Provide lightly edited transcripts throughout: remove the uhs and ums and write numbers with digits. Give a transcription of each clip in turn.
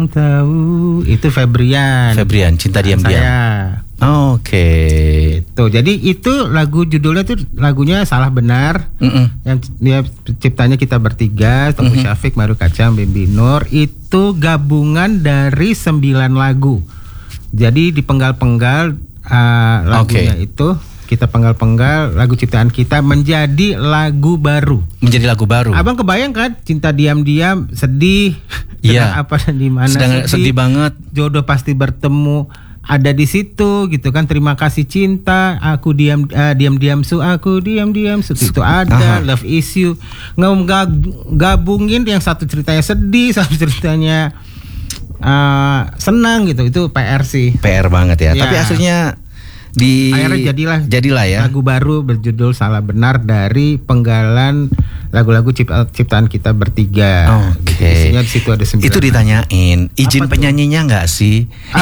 tahu. Itu Febrian, Cinta Diam-Diam. Oke. Itu. Jadi itu lagu judulnya tuh lagunya Salah Benar. Yang dia ciptanya Kita Bertiga, Tengku Syafiq, Maru Kacang, Bimbi Nur. Itu gabungan dari 9 lagu. Jadi dipenggal-penggal lagunya itu. Kita penggal-penggal lagu ciptaan kita menjadi lagu baru. Abang kebayang kan? Cinta Diam-Diam, sedih. Iya. Apa di mana? Sedih banget. Jodoh Pasti Bertemu. Ada di situ gitu kan. Terima Kasih Cinta, Aku Diam-Diam Su, Aku Diam-Diam Su, itu ada. Love Is You. Gabungin yang satu ceritanya sedih, satu ceritanya senang gitu. Itu PR sih. PR banget ya. Tapi aslinya akhirnya jadilah ya lagu baru berjudul Salah Benar dari penggalan lagu-lagu ciptaan kita bertiga. Oke. Isinya di situ ada 9. Itu ditanyain izin penyanyinya nggak sih?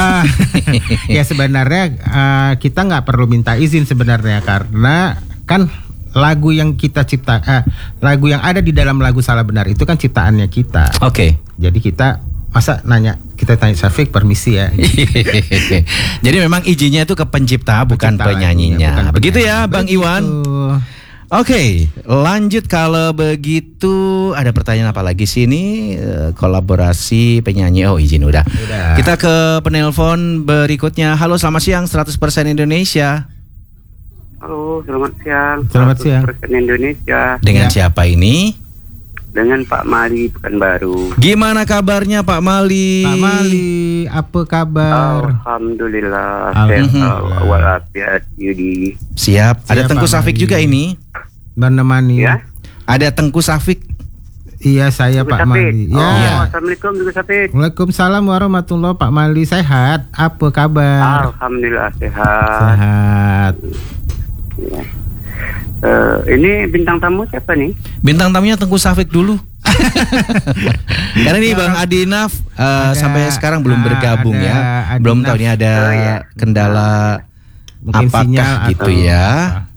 Ya sebenarnya kita nggak perlu minta izin sebenarnya, karena kan lagu yang kita lagu yang ada di dalam lagu Salah Benar itu kan ciptaannya kita. Oke. Jadi kita kita tanya Syafiq permisi ya. Jadi memang izinnya itu ke pencipta bukan penyanyinya. Begitu ya Bang Iwan. Oke, lanjut kalau begitu. Ada pertanyaan apa lagi sini? Kolaborasi penyanyi. Oh, izin udah. Kita ke penelpon berikutnya. Halo, selamat siang 100% Indonesia. Halo, selamat siang. Selamat siang. 100% Indonesia. Dengan siapa ini? Dengan Pak Mali Pekanbaru. Gimana kabarnya Pak Mali? Pak Mali, apa kabar? Alhamdulillah. Sehat walafiat Yudi. Siap. Ada Tengku Syafiq juga ini. Menemani. Ya. Ada Tengku Syafiq. Iya, saya Pak Mali. Ya. Assalamualaikum Tengku Syafiq. Waalaikumsalam warahmatullahi. Pak Mali sehat. Apa kabar? Alhamdulillah sehat. Sehat. Ya. Ini bintang tamu siapa nih? Bintang tamunya Tengku Syafiq dulu. Karena ini Bang Adinaf sampai sekarang belum bergabung ya. Belum tahu ini ada kendala mungkin apakah gitu ya.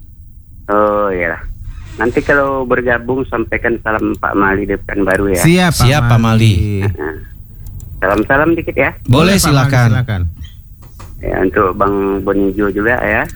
Oh iya. Nanti kalau bergabung sampaikan salam Pak Mali di Pekanbaru ya. Siap Pak Mali. Salam-salam dikit ya. Boleh silakan. Ya, untuk Bang Bonijo juga ya.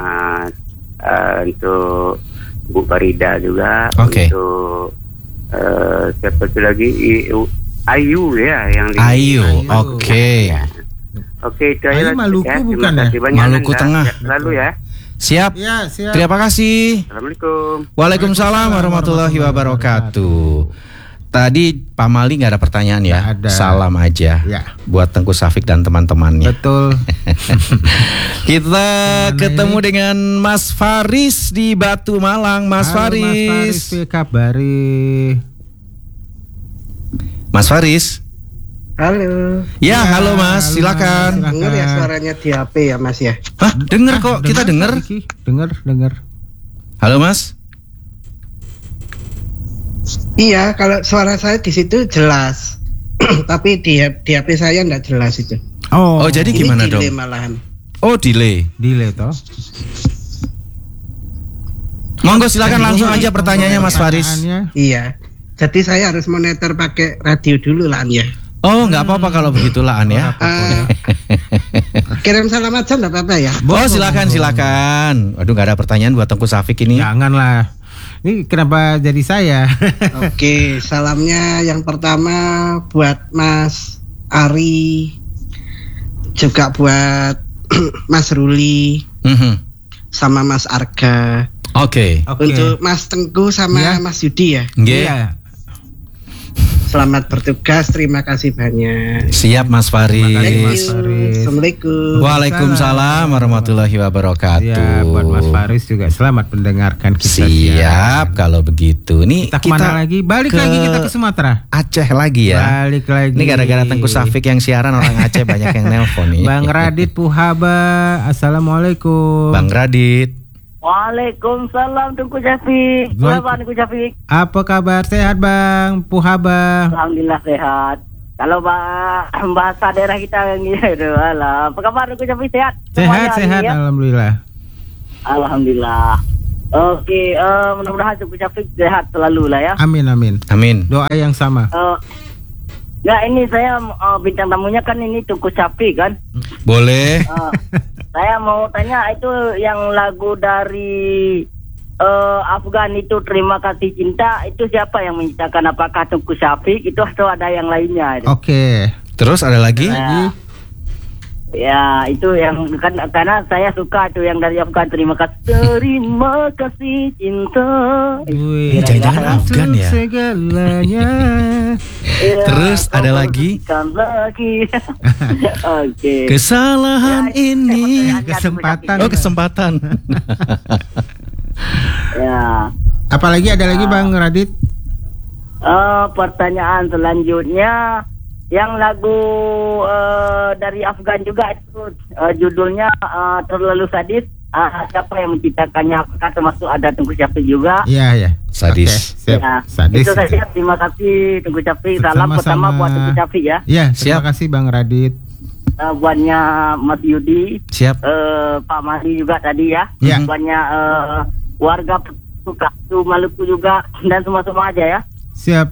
Untuk Bu Farida juga. Untuk siapa itu lagi? Ayu ya yang Ayu. Oke. Oke, itu aja. Maluku ya. Bukan ya? Maluku Tengah. Lalu ya. Siap. Ya, siap. Terima kasih. Assalamualaikum. Waalaikumsalam warahmatullahi wabarakatuh. Tadi Pak Mali nggak ada pertanyaan ya? Ada. Salam aja buat Tengku Syafiq dan teman-temannya. Betul. Kita ketemu dengan Mas Faris di Batu Malang. Mas Faris. Mas Faris, kabari. Mas Faris. Halo. Ya, halo Mas, silakan. Dengar ya suaranya di HP ya Mas ya? Hah, dengar kok, kita dengar. Dengar. Halo Mas. Iya, kalau suara saya di situ jelas. Tapi di HP saya enggak jelas itu. Oh, jadi gimana dong? Delay malahan. Oh, delay toh. Monggo silakan langsung aja pertanyaannya Mas Faris. Iya. Jadi saya harus monitor pakai radio dulu lah ya. Oh, nggak apa-apa kalau begitu lah An ya. Kirim salam aja nggak apa-apa ya. Oh, silakan. Waduh, nggak ada pertanyaan buat Tengku Syafiq ini. Janganlah. Ini kenapa jadi saya? Oke, salamnya yang pertama buat Mas Ari, juga buat Mas Ruli, sama Mas Arga. Oke. Untuk Mas Tengku sama Mas Yudi ya. Iya. Selamat bertugas, terima kasih banyak. Siap Mas Faris. Assalamualaikum. Waalaikumsalam warahmatullahi wabarakatuh. Ya, buat Mas Faris juga selamat mendengarkan kita. Siap kalau begitu. Nih kita kemana lagi? Balik lagi kita ke Sumatera. Aceh lagi ya. Balik lagi. Ini gara-gara Tengku Syafiq yang siaran orang Aceh banyak yang nelpon nih. Bang Radit Puhaba, assalamualaikum. Bang Radit. Waalaikumsalam Tengku Syafiq. Gimana Tengku Syafiq? Apa kabar? Sehat Bang Puhaba? Alhamdulillah sehat. Kalau bahasa daerah kita gitu, apa kabar Tengku Syafiq, sehat? Sehat, alhamdulillah. Alhamdulillah. Oke, mudah-mudahan Tengku Syafiq sehat selalu lah ya. Amin. Amin. Doa yang sama. Ya ini saya bintang tamunya kan ini Tungku Sapi kan. Boleh. Saya mau tanya itu yang lagu dari Afgan itu Terima Kasih Cinta itu siapa yang menciptakan? Apakah Tungku Sapi itu atau ada yang lainnya? Oke. Terus ada lagi? Ya itu yang kan karena saya suka tuh yang dari Afgan Terima Kasih Cinta. Jangan-jangan Afgan ya. Segalanya. Terus ada lagi? Oke. Kesalahan ini. Kesempatan. Oh, kesempatan. Ya. Apalagi ada lagi Bang Radit? Pertanyaan selanjutnya yang lagu dari Afgan juga itu judulnya Terlalu Sadis. Siapa yang menciptakannya? Apakah termasuk ada Tungku Sapi juga? Iya. Sadis. Okay, ya. Sadis. Itu saja. Terima kasih Tungku Sapi. Salam pertama buat Tungku Sapi ya. Iya, terima kasih Bang Radit. Buatnya Mas Yudi. Siap. Pak Mali juga tadi ya. Ya. Buatnya warga Maluku juga dan semua aja ya. Siap.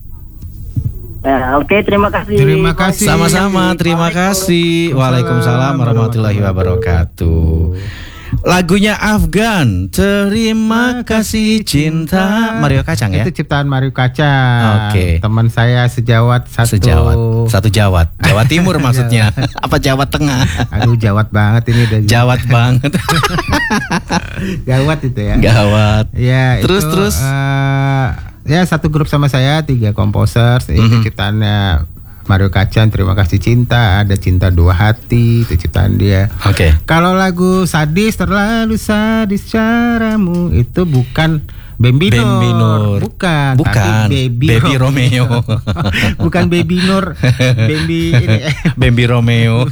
Oke, terima kasih. Terima kasih. Sama-sama, terima kasih. Waalaikumsalam warahmatullahi wabarakatuh. Lagunya Afgan, Terima Kasih Cinta, Mario Kacang ya? Itu ciptaan Mario Kacang. Oke. Teman saya sejawat satu. Satu Jawat. Jawa Timur maksudnya. Apa Jawa Tengah? Aduh, jawat banget ini udah. Jawat banget. Gawat itu ya. Gawat. Ya, Terus. Ya, satu grup sama saya, 3 komposer. Itu ciptaannya Mario Kacang, Terima Kasih Cinta. Ada Cinta Dua Hati, itu ciptaan dia. Oke. Kalau lagu Sadis, Terlalu Sadis Caramu, itu bukan Bambi Nur. Bukan. Tapi Baby Romeo. Bukan Baby Nur. Bambi ini. Bambi Romeo.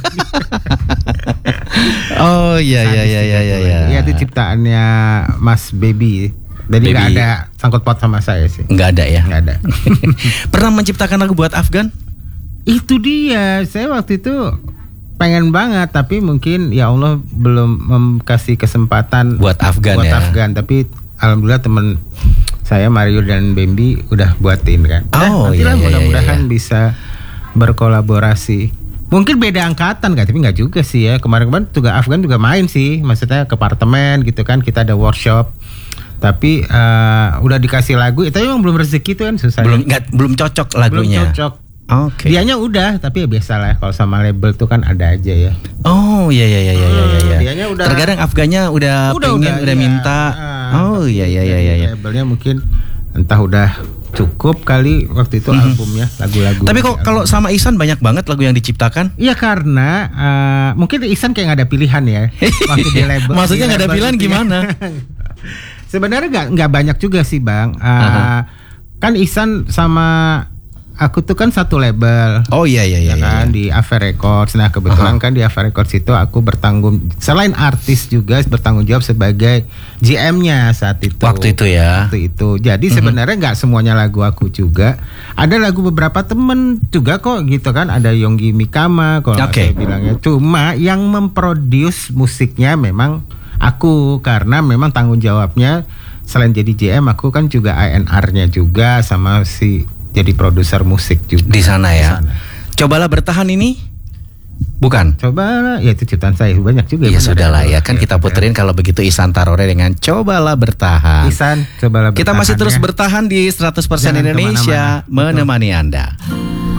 Oh iya. Ya, itu ciptaannya Mas Baby. Jadi nggak ada sangkut paut sama saya sih. Nggak ada ya? Nggak ada. Pernah menciptakan lagu buat Afgan? Itu dia. Saya waktu itu pengen banget, tapi mungkin ya Allah belum kasih kesempatan buat Afgan ya. Tapi alhamdulillah teman saya Mario dan Bambi udah buatin kan. Mudah-mudahan bisa berkolaborasi. Mungkin beda angkatan kan, tapi nggak juga sih ya. Kemarin juga Afgan juga main sih, maksudnya ke apartemen gitu kan, kita ada workshop. Tapi udah dikasih lagu, itu emang belum rezeki tuh kan susah. Belum cocok lagunya. Belum cocok. Oke. Dianya udah, tapi ya biasa lah kalau sama label tuh kan ada aja ya. Oh iya. Dianya udah. Terkadang Afgannya udah minta. Oh iya. Labelnya mungkin entah udah cukup kali waktu itu albumnya, lagu-lagu. Tapi kok kalau sama Ihsan banyak banget lagu yang diciptakan? Iya karena mungkin Ihsan kayak nggak ada pilihan ya waktu di label. Maksudnya nggak ada pilihan gimana? Sebenarnya nggak banyak juga sih Bang. Kan Ihsan sama aku tuh kan satu label. Oh iya kan di Ava Records. Nah kebetulan kan di Ava Records itu aku selain artis juga bertanggung jawab sebagai GM-nya saat itu. Waktu itu ya. Jadi sebenarnya nggak semuanya lagu aku juga. Ada lagu beberapa temen juga kok gitu kan. Ada Yonggi Mikama kalau saya bilangnya. Cuma yang memproduce musiknya memang aku, karena memang tanggung jawabnya selain jadi GM aku kan juga A&R-nya juga sama jadi produser musik juga di sana ya. Cobalah Bertahan ini bukan? Cobalah, ya itu ciptaan saya banyak juga. Ya sudahlah ya kan kita puterin kalau begitu Ihsan Tarore dengan Cobalah Bertahan. Ihsan, Cobalah Bertahan. Kita masih terus bertahan di 100% Indonesia menemani Anda.